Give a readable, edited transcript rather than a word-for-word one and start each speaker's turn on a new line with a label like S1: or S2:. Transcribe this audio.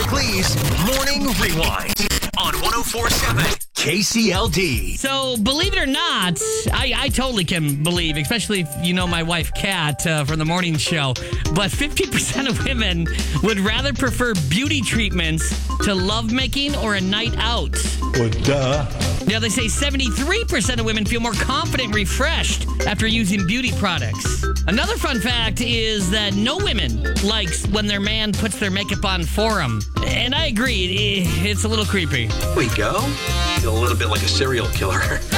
S1: Lee's Morning Rewind on 104.7 KCLD.
S2: So, believe it or not, I totally can believe, especially if you know my wife, Kat, from the morning show, but 50% of women would rather prefer beauty treatments to lovemaking or a night out.
S3: Well, duh.
S2: Now, they say 73% of women feel more confident and refreshed after using beauty products. Another fun fact is that no women likes when their man puts their makeup on for them. And I agree, it's a little creepy.
S4: We go. Feel a little bit like a serial killer.